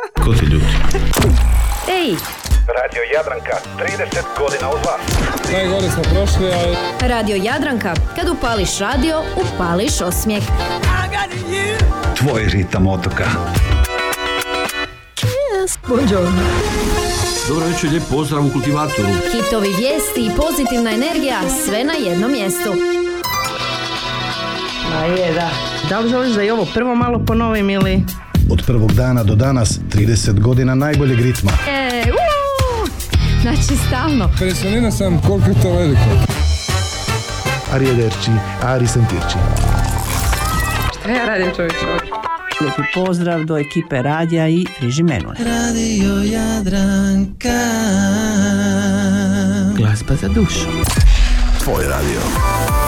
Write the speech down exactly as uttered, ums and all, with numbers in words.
Ko ti ljuti? Ej! Radio Jadranka, trideset godina uz vas. Najgore smo prošli, ali... Radio Jadranka, kad upališ radio, upališ osmijeh. Tvoj ritam otoka. Yes, buongiorno. Dobro večer, lijep pozdrav u Kultivatoru. Hitovi, vijesti i pozitivna energija, sve na jednom mjestu. A je, da. Da li želiš da i ovo prvo malo ponovim ili... Od prvog dana do danas, trideset godina najboljeg ritma. E, uuu, znači stalno. Impresioniran sam koliko je to veliko. Arrivederci, Ari sentirci. Šta ja radim, čovječe? Lijepi pozdrav do ekipe radija i Friži Menule. Radio Jadranka. Glazba za dušu. Tvoj radio.